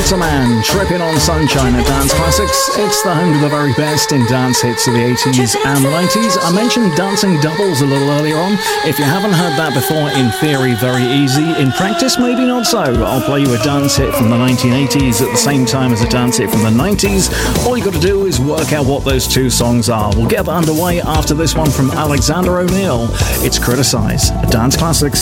Pizza Man, Tripping on Sunshine at Dance Classics. It's the home to the very best in dance hits of the 80s and 90s. I mentioned Dancing Doubles a little earlier on. If you haven't heard that before, in theory, very easy. In practice, maybe not so. I'll play you a dance hit from the 1980s at the same time as a dance hit from the 90s. All you got to do is work out what those two songs are. We'll get underway after this one from Alexander O'Neal. It's Criticize at Dance Classics.